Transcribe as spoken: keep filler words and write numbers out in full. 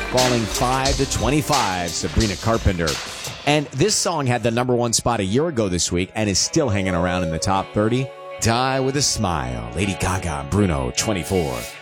falling five to twenty-five, Sabrina Carpenter. And this song had the number one spot a year ago this week and is still hanging around in the top thirty. Die with a Smile, Lady Gaga, Bruno, twenty-four.